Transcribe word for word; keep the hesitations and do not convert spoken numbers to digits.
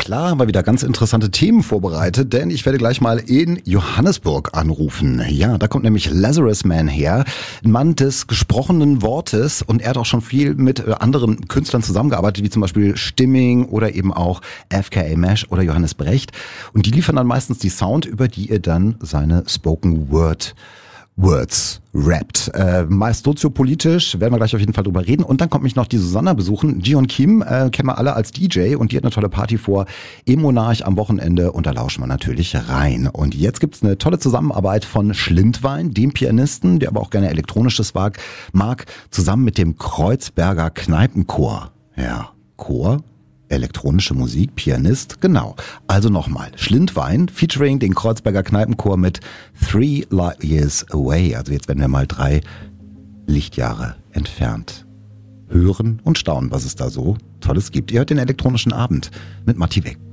klar, haben wir wieder ganz interessante Themen vorbereitet, denn ich werde gleich mal in Johannesburg anrufen. Ja, da kommt nämlich Lazarus Man her, ein Mann des gesprochenen Wortes, und er hat auch schon viel mit anderen Künstlern zusammengearbeitet, wie zum Beispiel Stimming oder eben auch F K A Mesh oder Johannes Brecht. Und die liefern dann meistens die Sound, über die ihr dann seine Spoken Word Words rappt. Äh, meist soziopolitisch, werden wir gleich auf jeden Fall drüber reden. Und dann kommt mich noch die Susanna besuchen. Jion Kim äh, kennen wir alle als D J, und die hat eine tolle Party vor im Monarch am Wochenende, und da lauschen wir natürlich rein. Und jetzt gibt's eine tolle Zusammenarbeit von Schlindwein, dem Pianisten, der aber auch gerne Elektronisches mag, mag zusammen mit dem Kreuzberger Kneipenchor. Ja, Chor, elektronische Musik, Pianist, genau. Also nochmal, Schlindwein featuring den Kreuzberger Kneipenchor mit Three Light Years Away. Also jetzt werden wir mal drei Lichtjahre entfernt hören und staunen, was es da so Tolles gibt. Ihr hört den elektronischen Abend mit Matti Weck.